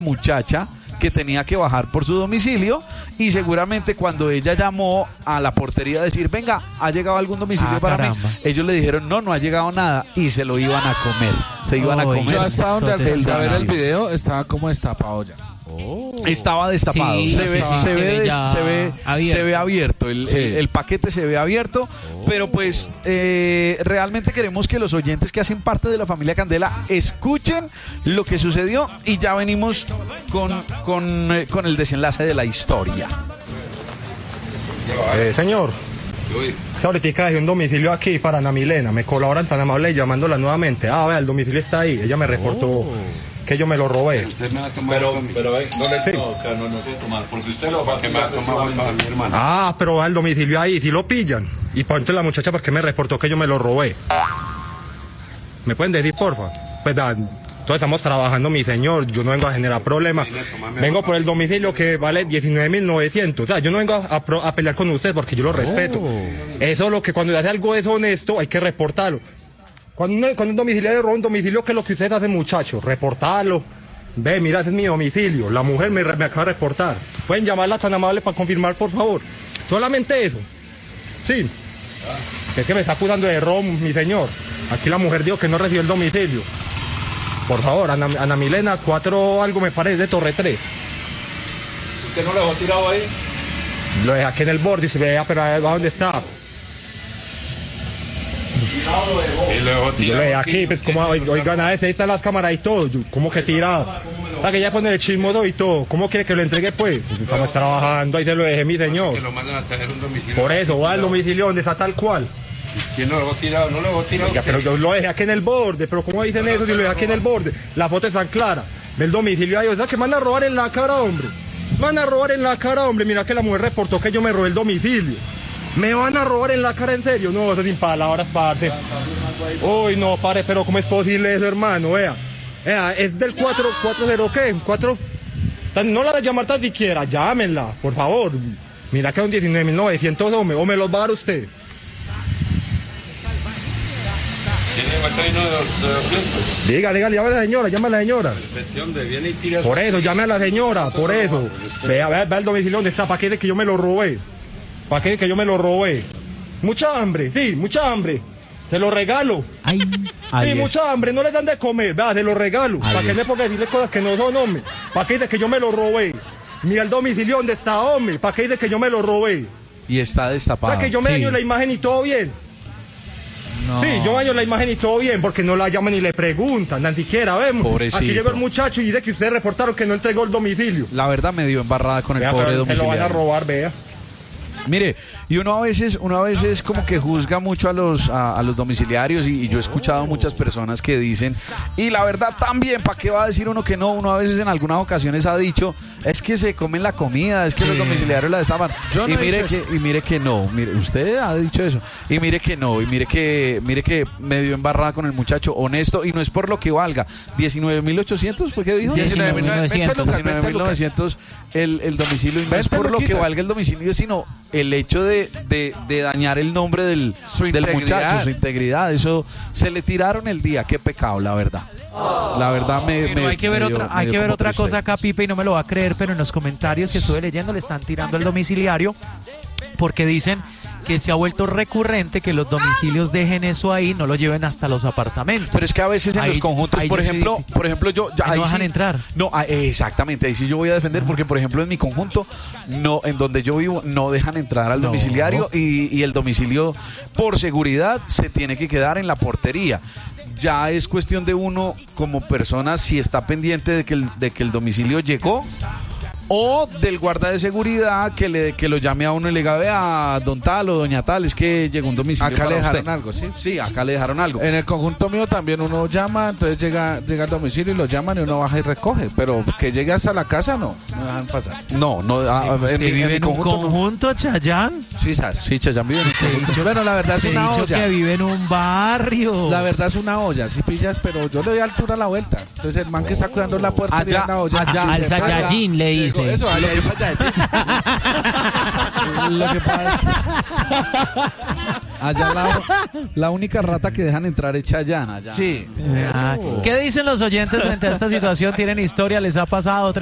muchacha que tenía que bajar por su domicilio y seguramente cuando ella llamó a la portería a decir, venga, ¿ha llegado algún domicilio para mí? Ellos le dijeron, no ha llegado nada y se lo iban a comer. Se iban a comer. Yo hasta donde alcancé a ver el video estaba como destapado ya. Estaba destapado, sí, se ve abierto, el paquete se ve abierto, pero pues realmente queremos que los oyentes que hacen parte de la familia Candela escuchen lo que sucedió y ya venimos con el desenlace de la historia. Señor, ahorita dejé un domicilio aquí para Ana Milena, me colaboran tan amable llamándola nuevamente. Vea, el domicilio está ahí, ella me reportó que yo me lo robé. Usted me va a tomar no se tomar, porque usted lo va a tomar a mi hermana. Ah, pero el domicilio ahí, si lo pillan. Y por entonces la muchacha, ¿por qué me reportó que yo me lo robé? ¿Me pueden decir, porfa? Pues todos estamos trabajando, mi señor, yo no vengo a generar problemas. Vengo por el domicilio que vale 19.900. O sea, yo no vengo a pelear con usted porque yo lo respeto. Eso es lo que cuando hace algo deshonesto hay que reportarlo. Cuando un domiciliario roba un domicilio, ¿qué es lo que ustedes hacen, muchachos? Reportarlo. Ve, mira, ese es mi domicilio. La mujer me acaba de reportar. ¿Pueden llamarla tan amable para confirmar, por favor? Solamente eso. Sí. Es que me está acusando de robo, mi señor. Aquí la mujer dijo que no recibió el domicilio. Por favor, Ana Milena, 4 algo me parece, de Torre 3. ¿Usted no lo dejó tirado ahí? Lo dejé aquí en el borde y se vea, pero ¿a dónde está? Y yo le dejé aquí, pues como, oigan, a veces ahí están las cámaras y todo, ¿cómo que tirado? Para que ya pone el chismoso y todo, ¿cómo quiere que lo entregue pues? Estamos trabajando, ahí se lo dejé, mi señor. Que lo mandan a traer un domicilio. Por eso, va al domicilio donde está tal cual. ¿Quién lo dejó tirado? No lo dejó tirado. Oiga, pero yo lo dejé aquí en el borde, pero ¿cómo dicen eso si lo dejé aquí en el borde? La foto es tan clara, del domicilio ahí, o sea que me van a robar en la cara, hombre. Me van a robar en la cara, hombre, mira que la mujer reportó que yo me robé el domicilio. ¿Me van a robar en la cara en serio? No, eso sin palabras, parce. Uy, no, pare, pero ¿cómo es posible eso, hermano? Vea, es del 440, ¿qué? 4... No la de llamar tan siquiera, llámenla, por favor. Mira que son 19.900, hombre, o me los va a dar usted. Dígale, llame a la señora. Por eso, llame a la señora, por eso. Vea el domicilio donde está, ¿para qué de que yo me lo robé? ¿Para qué? Que yo me lo robé. Mucha hambre, sí, mucha hambre. Se lo regalo. Sí, mucha hambre, no les dan de comer. Vea, se lo regalo. ¿Para qué me ponga a decirle cosas que no son, hombre? ¿Para qué dice que yo me lo robé? Mira el domicilio donde está, hombre. ¿Para qué dice que yo me lo robé? Y está destapado. Para que yo me daño la imagen y todo bien. No. Sí, yo daño la imagen y todo bien, porque no la llaman ni le preguntan, ni siquiera vemos. Pobrecito. Aquí llegó el muchacho y dice que ustedes reportaron que no entregó el domicilio. La verdad me dio embarrada con el pobre domiciliario. Se lo van a robar, vea. Mire, y uno a veces como que juzga mucho a los domiciliarios y yo he escuchado muchas personas que dicen, y la verdad también, ¿para qué va a decir uno que no? Uno a veces en algunas ocasiones ha dicho, es que se comen la comida, es que los domiciliarios la destapan. Y mire que no, mire, usted ha dicho eso, y mire que no, y mire que me dio embarrada con el muchacho, honesto, y no es por lo que valga. 19.800, ¿fue que dijo? 19.900 el domicilio, y no es por lo que valga el domicilio, sino el hecho de dañar el nombre del muchacho, su integridad. Eso se le tiraron el día, qué pecado, la verdad. La verdad pero hay que ver otra cosa acá, Pipe, y no me lo va a creer, pero en los comentarios que estuve leyendo le están tirando al domiciliario porque dicen que se ha vuelto recurrente que los domicilios dejen eso ahí, no lo lleven hasta los apartamentos. Pero es que a veces en los conjuntos, por ejemplo, yo ahí no dejan entrar. No, exactamente, ahí sí yo voy a defender porque por ejemplo en mi conjunto, no, en donde yo vivo, no dejan entrar al domiciliario y el domicilio por seguridad se tiene que quedar en la portería. Ya es cuestión de uno como persona si está pendiente de que el domicilio llegó, o del guarda de seguridad que lo llame a uno y le diga, vea, don tal o doña tal, es que llegó un domicilio. Acá le dejaron algo, ¿sí? Sí, acá le dejaron algo. En el conjunto mío también uno llama, entonces llega al domicilio y lo llaman y uno baja y recoge, pero que llegue hasta la casa no dejan pasar. No, ¿vive en un conjunto, Chayán? Sí, Chayán vive en un conjunto. Bueno, la verdad es una olla. Que vive en un barrio. La verdad es una olla, sí pillas, pero yo le doy altura a la vuelta. Entonces el man que está cuidando la puerta allá, la olla. Al Saiyajin le dice. Eso, lo que pasa Allá la única rata que dejan entrar es Chayanne. Allá. Sí. ¿Qué dicen los oyentes frente a esta situación? ¿Tienen historia? ¿Les ha pasado?